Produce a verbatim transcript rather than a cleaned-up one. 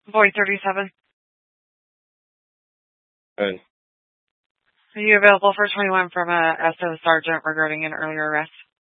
Boy thirty-seven. Good. Are you available for twenty-one from a S O sergeant regarding an earlier arrest?